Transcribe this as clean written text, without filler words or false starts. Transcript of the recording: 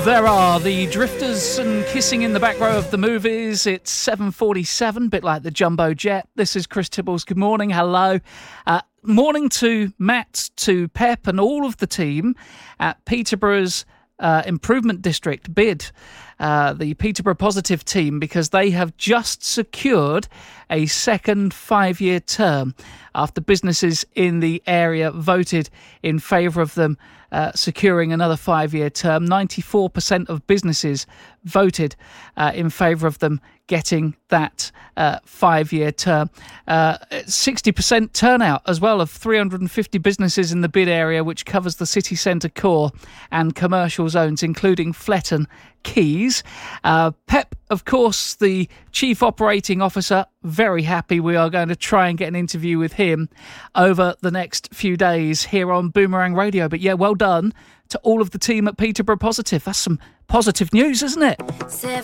There are the Drifters and Kissing in the back row of the movies. It's 7:47, bit like the Jumbo Jet. This is Chris Tibbles. Good morning, hello. Morning to Matt, to Pep and all of the team at Peterborough's Improvement District bid, the Peterborough Positive team, because they have just secured a second 5-year term after businesses in the area voted in favour of them securing another 5-year term. 94% of businesses voted in favour of them getting that 5-year term. 60% turnout as well of 350 businesses in the bid area, which covers the city centre core and commercial zones, including Fletton Keys. Pep, of course, the Chief Operating Officer, very happy. We are going to try and get an interview with him over the next few days here on Boomerang Radio. But yeah, well done to all of the team at Peterborough Positive. That's some positive news, isn't it?